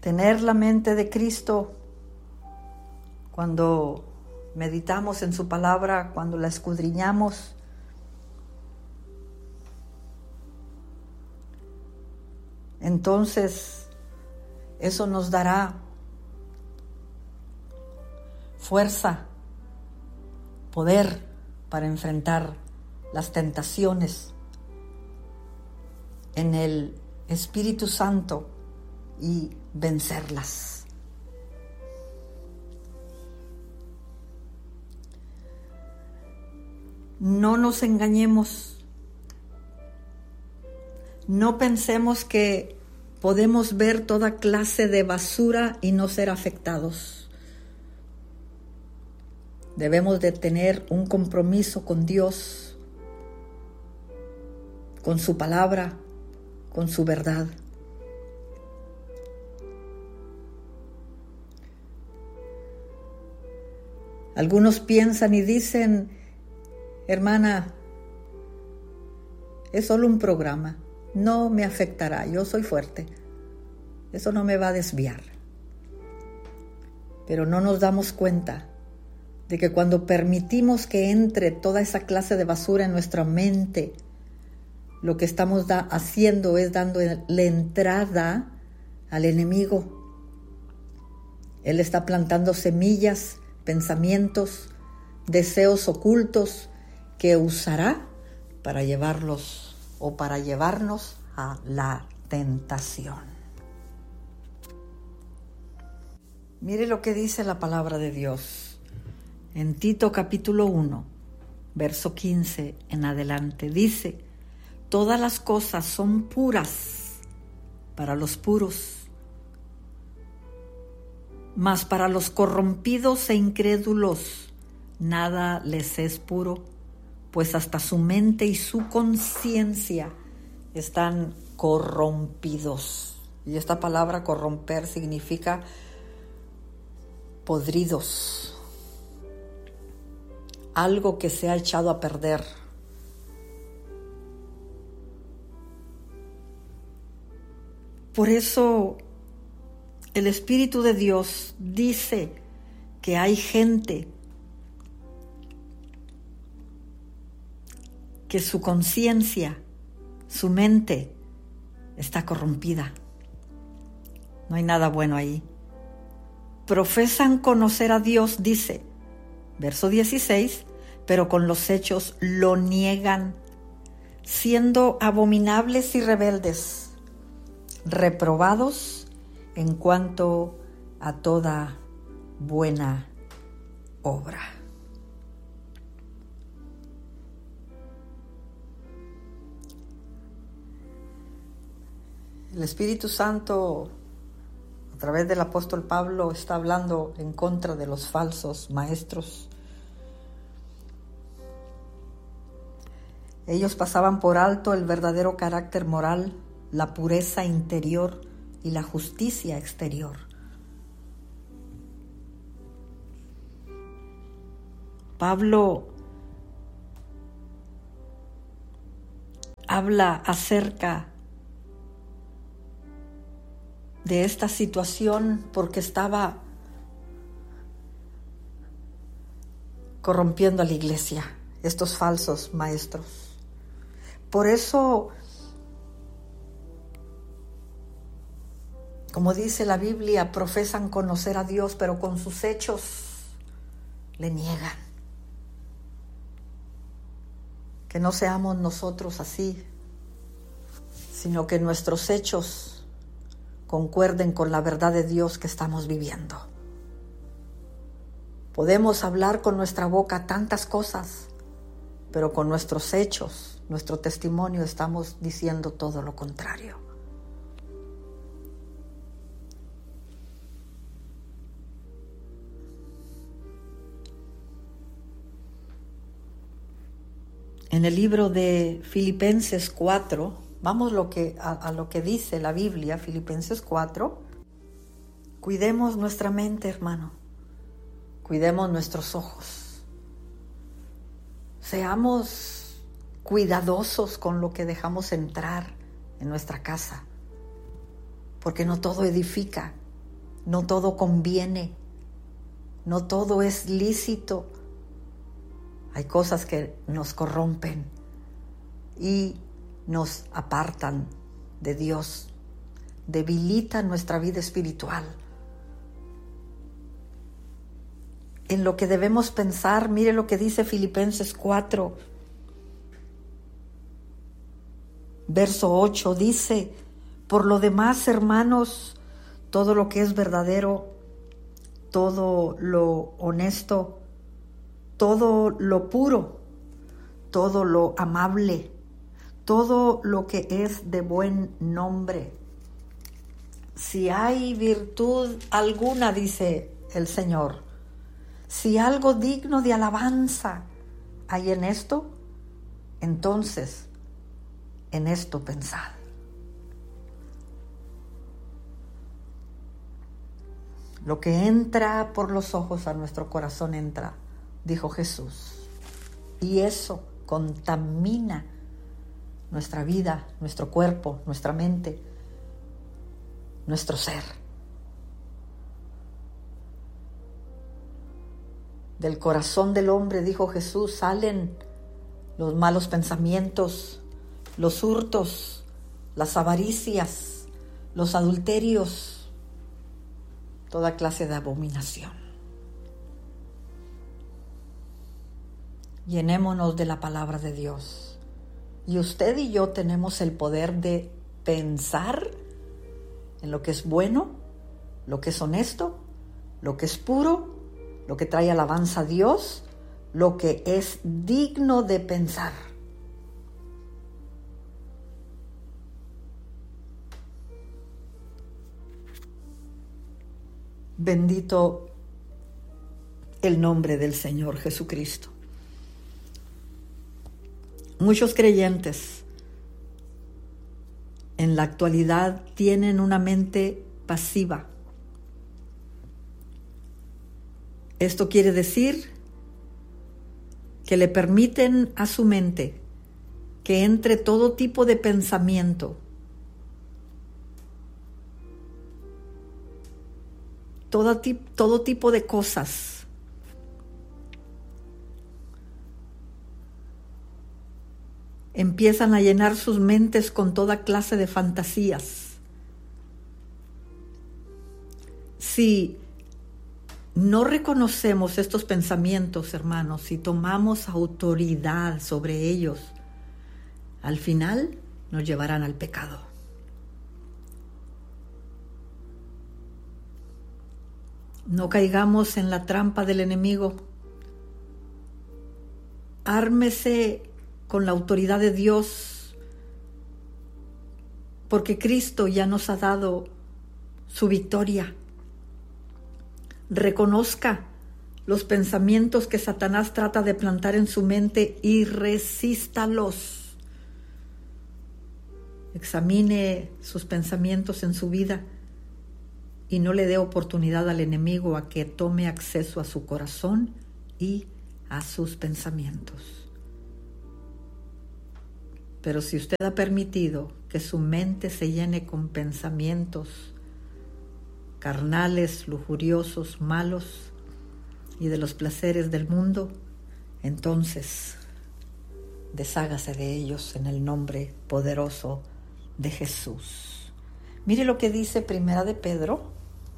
tener la mente de Cristo cuando meditamos en su palabra, cuando la escudriñamos. Entonces, eso nos dará fuerza, poder para enfrentar las tentaciones en el Espíritu Santo y vencerlas. No nos engañemos. No pensemos que podemos ver toda clase de basura y no ser afectados. Debemos de tener un compromiso con Dios, con su palabra, con su verdad. Algunos piensan y dicen: hermana, es solo un programa, no me afectará, yo soy fuerte, eso no me va a desviar. Pero no nos damos cuenta de que cuando permitimos que entre toda esa clase de basura en nuestra mente, lo que estamos haciendo es dándole entrada al enemigo. Él está plantando semillas, pensamientos, deseos ocultos que usará para llevarlos o para llevarnos a la tentación. Mire lo que dice la palabra de Dios en Tito capítulo 1, verso 15 en adelante. Dice: todas las cosas son puras para los puros, mas para los corrompidos e incrédulos nada les es puro, pues hasta su mente y su conciencia están corrompidos. Y esta palabra corromper significa podridos, algo que se ha echado a perder. Por eso el Espíritu de Dios dice que hay gente que su conciencia, su mente está corrompida. No hay nada bueno ahí. Profesan conocer a Dios, dice, verso 16, pero con los hechos lo niegan, siendo abominables y rebeldes, reprobados en cuanto a toda buena obra. El Espíritu Santo, a través del apóstol Pablo, está hablando en contra de los falsos maestros. Ellos pasaban por alto el verdadero carácter moral, la pureza interior y la justicia exterior. Pablo habla acerca de esta situación porque estaba corrompiendo a la iglesia, estos falsos maestros. Por eso, como dice la Biblia, profesan conocer a Dios, pero con sus hechos le niegan. Que no seamos nosotros así, sino que nuestros hechos concuerden con la verdad de Dios que estamos viviendo. Podemos hablar con nuestra boca tantas cosas, pero con nuestros hechos, nuestro testimonio, estamos diciendo todo lo contrario. En el libro de Filipenses 4, vamos a lo que dice la Biblia, Filipenses 4. Cuidemos nuestra mente, hermano. Cuidemos nuestros ojos. Seamos cuidadosos con lo que dejamos entrar en nuestra casa, porque no todo edifica. No todo conviene, no todo es lícito. Hay cosas que nos corrompen y nos apartan de Dios, debilitan nuestra vida espiritual. En lo que debemos pensar, mire lo que dice Filipenses 4, verso 8, dice: por lo demás, hermanos, todo lo que es verdadero, todo lo honesto, todo lo puro, todo lo amable, todo lo que es de buen nombre. Si hay virtud alguna, dice el Señor, si algo digno de alabanza hay en esto, entonces en esto pensad. Lo que entra por los ojos a nuestro corazón entra, dijo Jesús. Y eso contamina nuestra vida, nuestro cuerpo, nuestra mente, nuestro ser. Del corazón del hombre, dijo Jesús, salen los malos pensamientos, los hurtos, las avaricias, los adulterios, toda clase de abominación. Llenémonos de la palabra de Dios. Y usted y yo tenemos el poder de pensar en lo que es bueno, lo que es honesto, lo que es puro, lo que trae alabanza a Dios, lo que es digno de pensar. Bendito el nombre del Señor Jesucristo. Muchos creyentes en la actualidad tienen una mente pasiva. Esto quiere decir que le permiten a su mente que entre todo tipo de pensamiento, todo tipo de cosas. Empiezan a llenar sus mentes con toda clase de fantasías. Si no reconocemos estos pensamientos, hermanos, y tomamos autoridad sobre ellos, al final nos llevarán al pecado. No caigamos en la trampa del enemigo. Ármese con la autoridad de Dios, porque Cristo ya nos ha dado su victoria. Reconozca los pensamientos que Satanás trata de plantar en su mente y resístalos. Examine sus pensamientos en su vida y no le dé oportunidad al enemigo a que tome acceso a su corazón y a sus pensamientos. Pero si usted ha permitido que su mente se llene con pensamientos carnales, lujuriosos, malos y de los placeres del mundo, entonces deshágase de ellos en el nombre poderoso de Jesús. Mire lo que dice Primera de Pedro.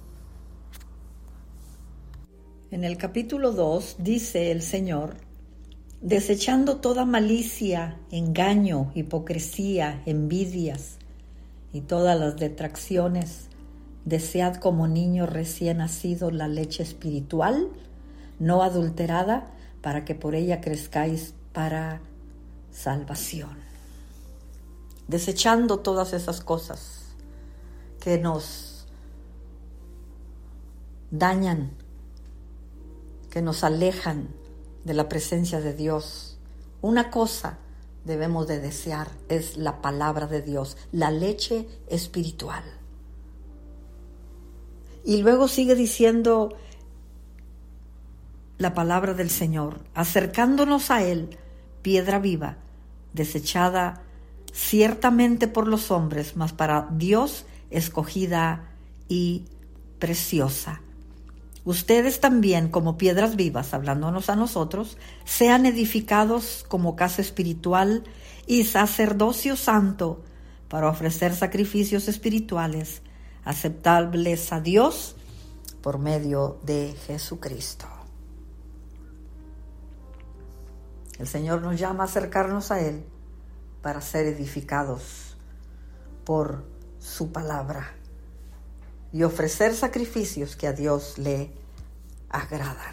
En el capítulo 2 dice el Señor: desechando toda malicia, engaño, hipocresía, envidias y todas las detracciones, desead como niño recién nacido la leche espiritual, no adulterada, para que por ella crezcáis para salvación. Desechando todas esas cosas que nos dañan, que nos alejan de la presencia de Dios. Una cosa debemos de desear, es la palabra de Dios, la leche espiritual. Y luego sigue diciendo la palabra del Señor: acercándonos a Él, piedra viva, desechada ciertamente por los hombres, mas para Dios escogida y preciosa. Ustedes también, como piedras vivas, hablándonos a nosotros, sean edificados como casa espiritual y sacerdocio santo para ofrecer sacrificios espirituales aceptables a Dios por medio de Jesucristo. El Señor nos llama a acercarnos a Él para ser edificados por su palabra y ofrecer sacrificios que a Dios le agradan.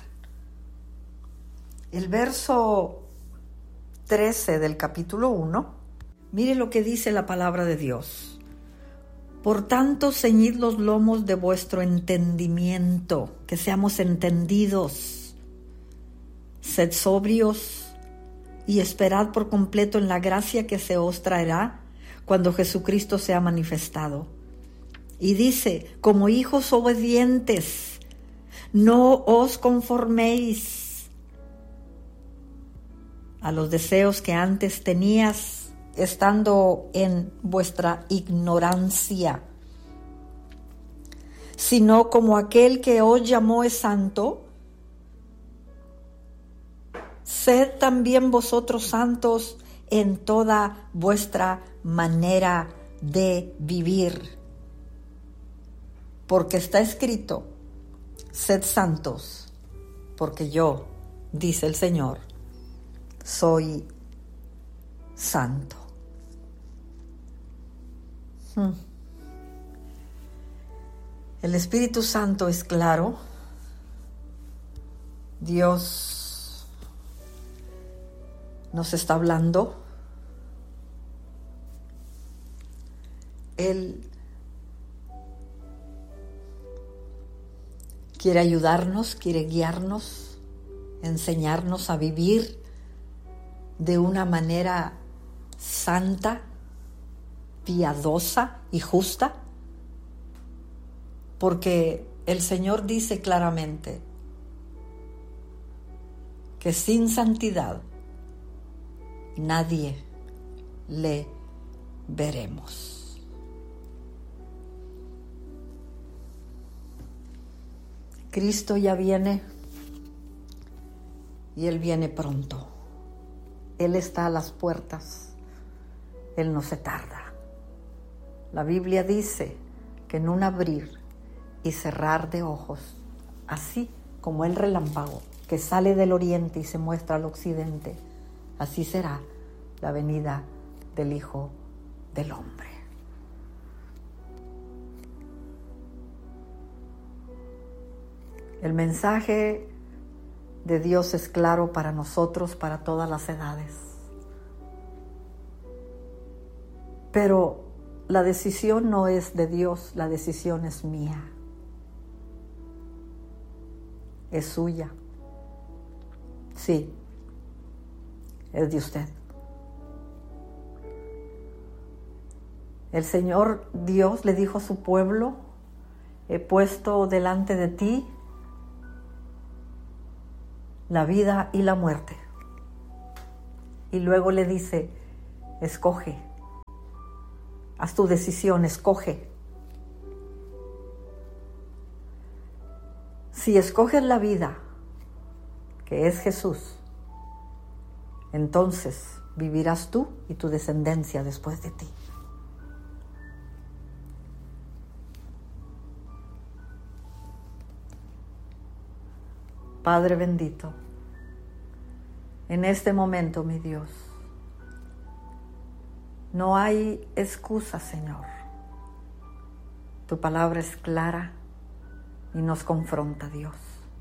El verso 13 del capítulo 1, mire lo que dice la palabra de Dios. Por tanto, ceñid los lomos de vuestro entendimiento, que seamos entendidos. Sed sobrios y esperad por completo en la gracia que se os traerá cuando Jesucristo sea manifestado. Y dice, como hijos obedientes, no os conforméis a los deseos que antes tenías, estando en vuestra ignorancia, sino como aquel que os llamó es santo, sed también vosotros santos en toda vuestra manera de vivir. Porque está escrito, sed santos, porque yo, dice el Señor, soy santo. El Espíritu Santo es claro. Dios nos está hablando. Él quiere ayudarnos, quiere guiarnos, enseñarnos a vivir de una manera santa, piadosa y justa, porque el Señor dice claramente que sin santidad nadie le veremos. Cristo ya viene y Él viene pronto. Él está a las puertas. Él no se tarda. La Biblia dice que en un abrir y cerrar de ojos, así como el relámpago que sale del oriente y se muestra al occidente, así será la venida del Hijo del Hombre. El mensaje de Dios es claro para nosotros, para todas las edades. Pero la decisión no es de Dios, la decisión es mía. Es suya. Sí, es de usted. El Señor Dios le dijo a su pueblo, he puesto delante de ti la vida y la muerte. Y luego le dice, escoge. Haz tu decisión, escoge. Si escoges la vida, que es Jesús, entonces vivirás tú y tu descendencia después de ti. Padre bendito, en este momento, mi Dios, no hay excusa, Señor. Tu palabra es clara y nos confronta, Dios.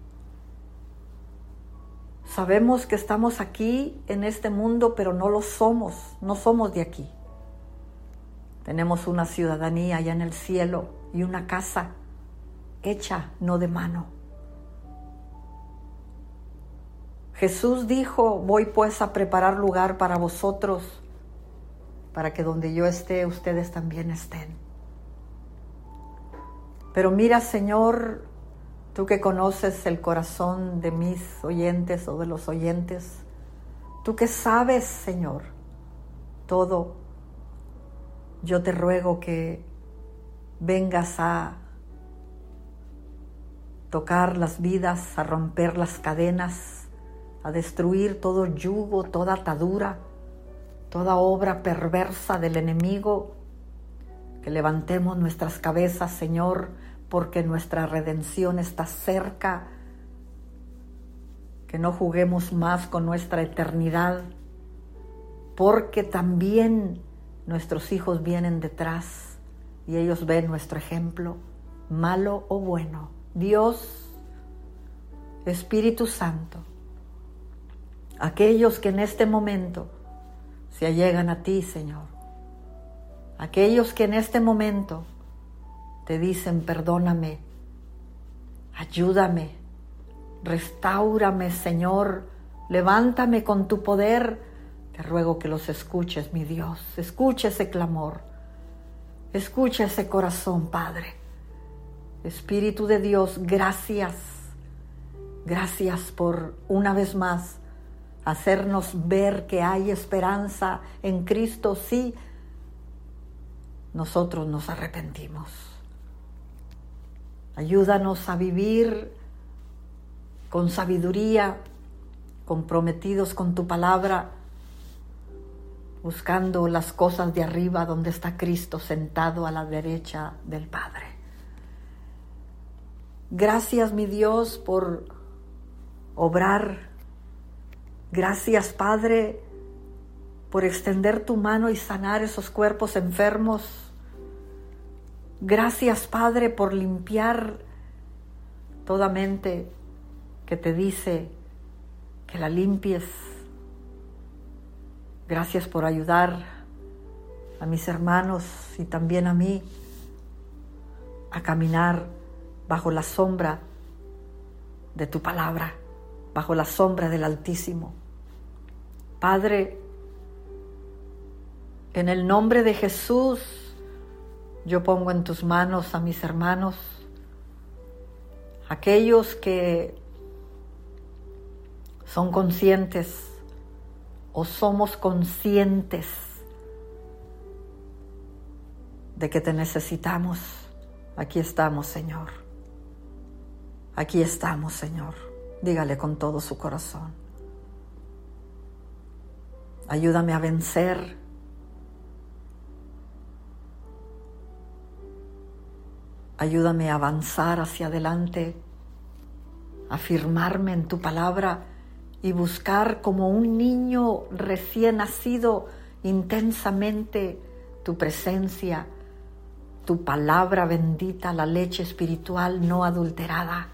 Sabemos que estamos aquí en este mundo, pero no lo somos, no somos de aquí. Tenemos una ciudadanía allá en el cielo y una casa hecha no de mano. Jesús dijo, voy pues a preparar lugar para vosotros, para que donde yo esté, ustedes también estén. Pero mira, Señor, tú que conoces el corazón de mis oyentes o de los oyentes, tú que sabes, Señor, todo, yo te ruego que vengas a tocar las vidas, a romper las cadenas, a destruir todo yugo, toda atadura, toda obra perversa del enemigo. Que levantemos nuestras cabezas, Señor, porque nuestra redención está cerca. Que no juguemos más con nuestra eternidad, porque también nuestros hijos vienen detrás y ellos ven nuestro ejemplo, malo o bueno. Dios, Espíritu Santo, aquellos que en este momento se allegan a ti, Señor, aquellos que en este momento te dicen perdóname, ayúdame, restáurame, Señor, levántame con tu poder, te ruego que los escuches, mi Dios, escucha ese clamor, escucha ese corazón, Padre. Espíritu de Dios, gracias, gracias por una vez más hacernos ver que hay esperanza en Cristo, sí, nosotros nos arrepentimos. Ayúdanos a vivir con sabiduría, comprometidos con tu palabra, buscando las cosas de arriba donde está Cristo sentado a la derecha del Padre. Gracias, mi Dios, por obrar. Gracias, Padre, por extender tu mano y sanar esos cuerpos enfermos. Gracias, Padre, por limpiar toda mente que te dice que la limpies. Gracias por ayudar a mis hermanos y también a mí a caminar bajo la sombra de tu palabra, bajo la sombra del Altísimo. Padre, en el nombre de Jesús, yo pongo en tus manos a mis hermanos, aquellos que son conscientes o somos conscientes de que te necesitamos. Aquí estamos, Señor. Aquí estamos, Señor. Dígale con todo su corazón. Ayúdame a vencer. Ayúdame a avanzar hacia adelante, a afirmarme en tu palabra y buscar como un niño recién nacido intensamente tu presencia, tu palabra bendita, la leche espiritual no adulterada.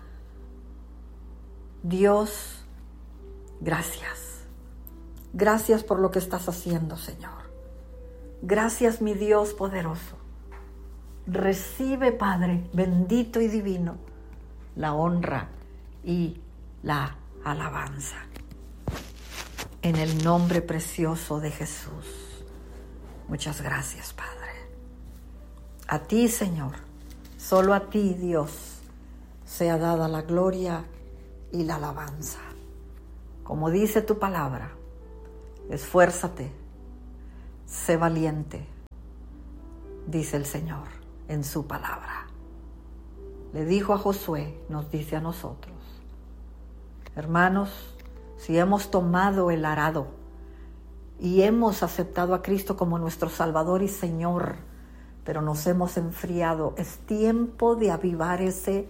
Dios, gracias. Gracias por lo que estás haciendo, Señor. Gracias, mi Dios poderoso. Recibe, Padre, bendito y divino, la honra y la alabanza. En el nombre precioso de Jesús. Muchas gracias, Padre. A ti, Señor, solo a ti, Dios, sea dada la gloria y la alabanza. Como dice tu palabra, esfuérzate, sé valiente, dice el Señor en su palabra. Le dijo a Josué, nos dice a nosotros. Hermanos, si hemos tomado el arado y hemos aceptado a Cristo como nuestro Salvador y Señor, pero nos hemos enfriado, es tiempo de avivar ese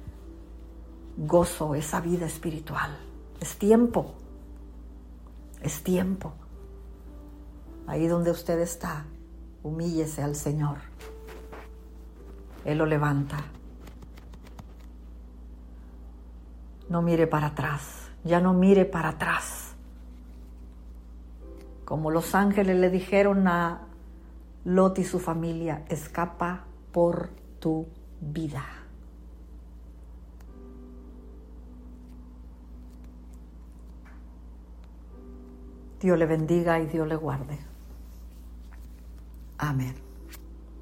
gozo, esa vida espiritual. Es tiempo. Es tiempo. Ahí donde usted está, humíllese al Señor. Él lo levanta. No mire para atrás. Ya no mire para atrás. Como los ángeles le dijeron a Lot y su familia, escapa por tu vida. Dios le bendiga y Dios le guarde. Amén.